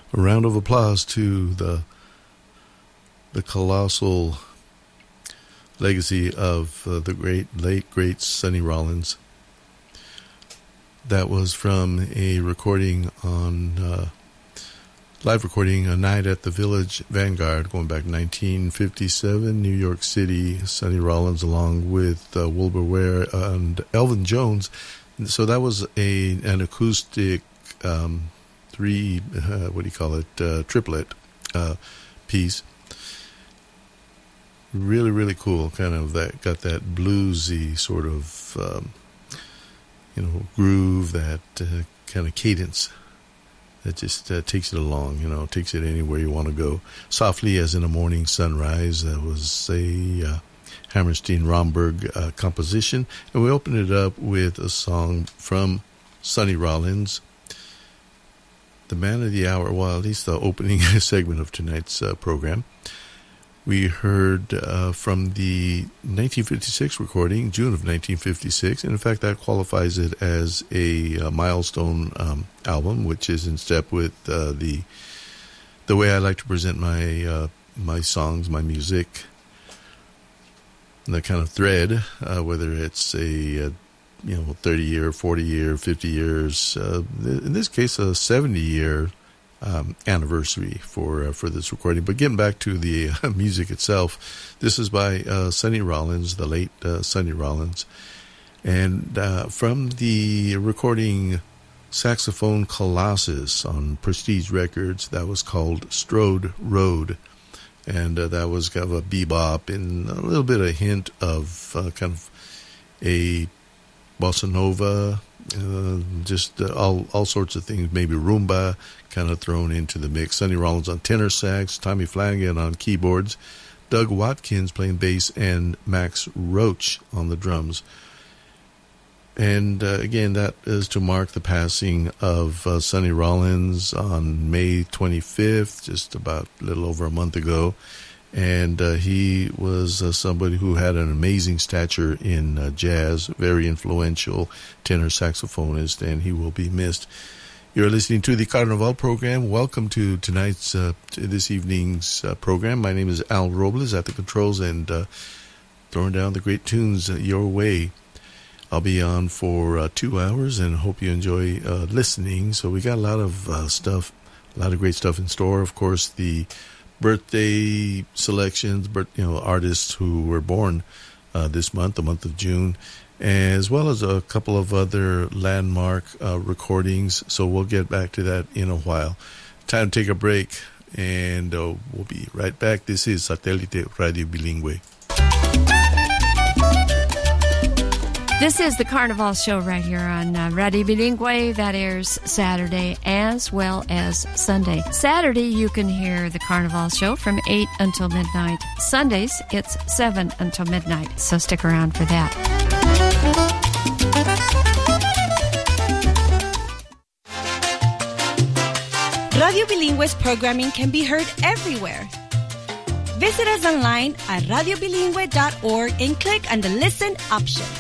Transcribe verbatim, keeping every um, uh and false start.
A round of applause to the the colossal legacy of uh, the great, late, great Sonny Rollins. That was from a recording on, uh, live recording, A Night at the Village Vanguard, going back nineteen fifty-seven, New York City. Sonny Rollins along with uh, Wilbur Ware and Elvin Jones. So that was a an acoustic um, three, uh, what do you call it, uh, triplet uh, piece. Really, really cool. Kind of that, got that bluesy sort of, um, you know, groove, that uh, kind of cadence that just uh, takes it along, you know, takes it anywhere you want to go. Softly as in a Morning Sunrise, that was a uh, Hammerstein-Romberg uh, composition. And we opened it up with a song from Sonny Rollins, the man of the hour, well, at least the opening segment of tonight's uh, program. We heard uh, from the nineteen fifty-six recording, June of nineteen fifty-six, and in fact that qualifies it as a, a milestone um, album, which is in step with uh, the the way I like to present my uh, my songs, my music, the kind of thread, uh, whether it's a, a you know, thirty year, forty year, fifty years, uh, in this case, a seventy year um, anniversary for uh, for this recording. But getting back to the uh, music itself, this is by uh, Sonny Rollins, the late uh, Sonny Rollins, and uh, from the recording Saxophone Colossus on Prestige Records, that was called Strode Road. And uh, that was kind of a bebop and a little bit of a hint of uh, kind of a bossa nova, uh, just uh, all all sorts of things, maybe rumba kind of thrown into the mix. Sonny Rollins on tenor sax, Tommy Flanagan on keyboards, Doug Watkins playing bass, and Max Roach on the drums. And uh, again, that is to mark the passing of uh, Sonny Rollins on May twenty-fifth, just about a little over a month ago. And uh, he was uh, somebody who had an amazing stature in uh, jazz, very influential tenor saxophonist, and he will be missed. You're listening to the Carnival program. Welcome to tonight's, uh, to this evening's uh, program. My name is Al Robles at the controls, and uh, throwing down the great tunes your way. I'll be on for uh, two hours and hope you enjoy uh, listening. So we got a lot of uh, stuff, a lot of great stuff in store. Of course, the birthday selections, but you know, artists who were born uh, this month, the month of June, as well as a couple of other landmark uh, recordings. So we'll get back to that in a while. Time to take a break, and uh, we'll be right back. This is Satellite Radio Bilingüe. This is the Carnival Show right here on uh, Radio Bilingüe that airs Saturday as well as Sunday. Saturday, you can hear the Carnival Show from eight until midnight. Sundays, it's seven until midnight, so stick around for that. Radio Bilingüe's programming can be heard everywhere. Visit us online at radio bilingüe dot org and click on the Listen option.